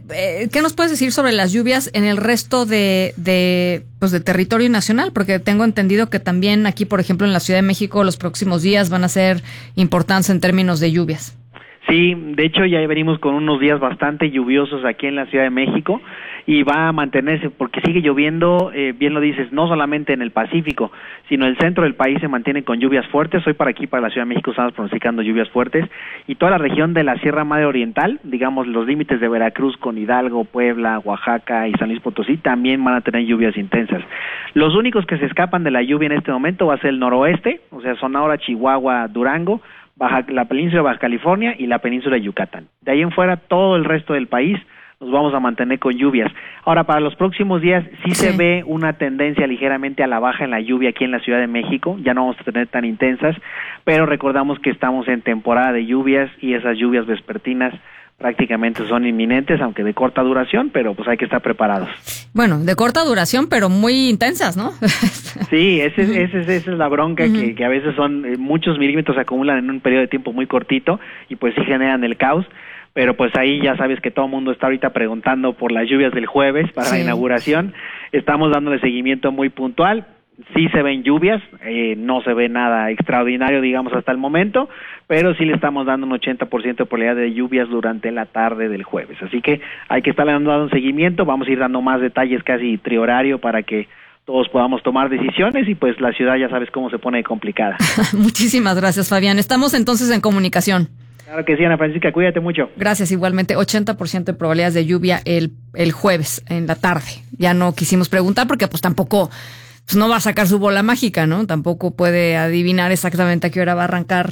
¿qué nos puedes decir sobre las lluvias en el resto de territorio nacional? Porque tengo entendido que también aquí, por ejemplo, en la Ciudad de México, los próximos días van a ser importantes en términos de lluvias. Sí, de hecho ya venimos con unos días bastante lluviosos aquí en la Ciudad de México y va a mantenerse porque sigue lloviendo, bien lo dices, no solamente en el Pacífico, sino el centro del país se mantiene con lluvias fuertes. Hoy para aquí, para la Ciudad de México, estamos pronosticando lluvias fuertes y toda la región de la Sierra Madre Oriental, digamos los límites de Veracruz con Hidalgo, Puebla, Oaxaca y San Luis Potosí también van a tener lluvias intensas. Los únicos que se escapan de la lluvia en este momento va a ser el noroeste, o sea, Sonora, Chihuahua, Durango, la península de Baja California y la península de Yucatán. De ahí en fuera, todo el resto del país nos vamos a mantener con lluvias. Ahora, para los próximos días sí se ve una tendencia ligeramente a la baja en la lluvia aquí en la Ciudad de México. Ya no vamos a tener tan intensas, pero recordamos que estamos en temporada de lluvias y esas lluvias vespertinas prácticamente son inminentes, aunque de corta duración, pero pues hay que estar preparados. Bueno, de corta duración, pero muy intensas, ¿no? Sí, esa es la bronca, que a veces son muchos milímetros se acumulan en un periodo de tiempo muy cortito y pues sí generan el caos, pero pues ahí ya sabes que todo el mundo está ahorita preguntando por las lluvias del jueves para la inauguración. Estamos dándole seguimiento muy puntual. Sí se ven lluvias, no se ve nada extraordinario, digamos, hasta el momento, pero sí le estamos dando un 80% de probabilidad de lluvias durante la tarde del jueves. Así que hay que estar dando un seguimiento, vamos a ir dando más detalles casi triorario para que todos podamos tomar decisiones y pues la ciudad ya sabes cómo se pone complicada. Muchísimas gracias, Fabián. Estamos entonces en comunicación. Claro que sí, Ana Francisca, cuídate mucho. Gracias, igualmente. 80% de probabilidades de lluvia el jueves en la tarde. Ya no quisimos preguntar porque pues tampoco... pues no va a sacar su bola mágica, ¿no? Tampoco puede adivinar exactamente a qué hora va a arrancar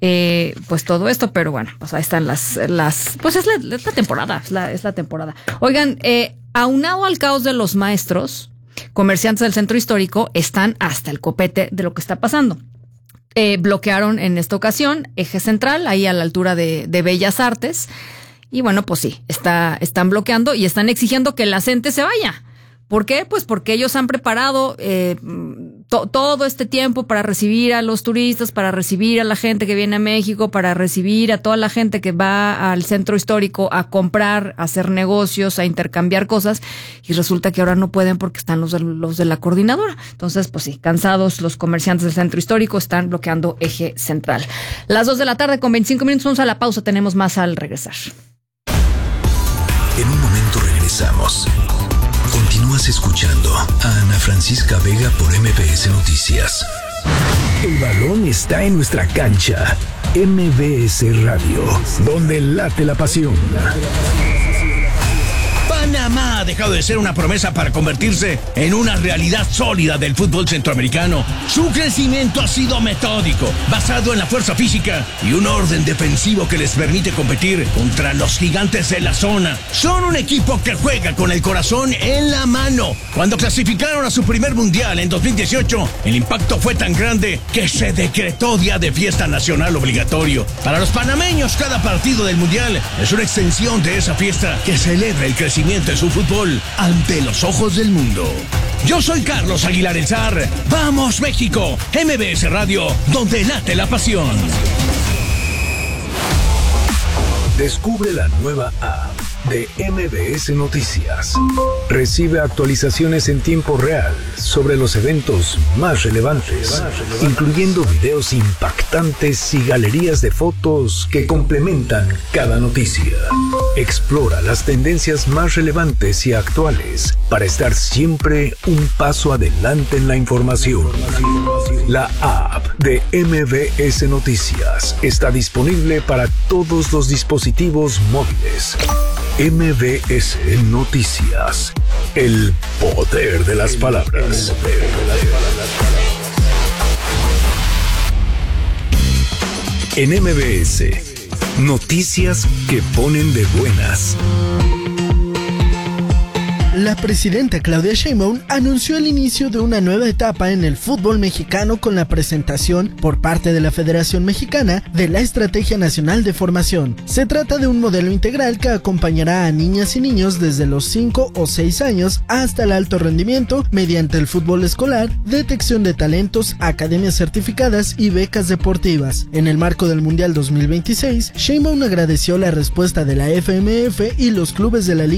pues todo esto, pero bueno, pues ahí están pues es la temporada, es la temporada. Oigan, aunado al caos de los maestros, comerciantes del centro histórico están hasta el copete de lo que está pasando. Bloquearon en esta ocasión Eje Central, ahí a la altura de Bellas Artes, y bueno, pues sí, están bloqueando y están exigiendo que la gente se vaya. ¿Por qué? Pues porque ellos han preparado todo este tiempo para recibir a los turistas, para recibir a la gente que viene a México, para recibir a toda la gente que va al centro histórico a comprar, a hacer negocios, a intercambiar cosas, y resulta que ahora no pueden porque están los de la coordinadora. Entonces, pues sí, cansados los comerciantes del centro histórico están bloqueando Eje Central. Las 2:25 p.m, vamos a la pausa, tenemos más al regresar. En un momento regresamos. Continúas escuchando a Ana Francisca Vega por MBS Noticias. El balón está en nuestra cancha. MBS Radio, donde late la pasión. Panamá ha dejado de ser una promesa para convertirse en una realidad sólida del fútbol centroamericano. Su crecimiento ha sido metódico, basado en la fuerza física y un orden defensivo que les permite competir contra los gigantes de la zona. Son un equipo que juega con el corazón en la mano. Cuando clasificaron a su primer mundial en 2018, el impacto fue tan grande que se decretó día de fiesta nacional obligatorio. Para los panameños, cada partido del mundial es una extensión de esa fiesta que celebra el crecimiento de su fútbol ante los ojos del mundo. Yo soy Carlos Aguilar El Zar. ¡Vamos, México! MBS Radio, donde late la pasión. Descubre la nueva app de MBS Noticias. Recibe actualizaciones en tiempo real sobre los eventos más relevantes, incluyendo videos impactantes y galerías de fotos que complementan cada noticia. Explora las tendencias más relevantes y actuales para estar siempre un paso adelante en la información. La app de MBS Noticias está disponible para todos los dispositivos móviles. MBS Noticias. El poder de las palabras. En MBS, noticias que ponen de buenas. La presidenta Claudia Sheinbaum anunció el inicio de una nueva etapa en el fútbol mexicano con la presentación por parte de la Federación Mexicana de la Estrategia Nacional de Formación. Se trata de un modelo integral que acompañará a niñas y niños desde los 5 o 6 años hasta el alto rendimiento mediante el fútbol escolar, detección de talentos, academias certificadas y becas deportivas. En el marco del Mundial 2026, Sheinbaum agradeció la respuesta de la FMF y los clubes de la Liga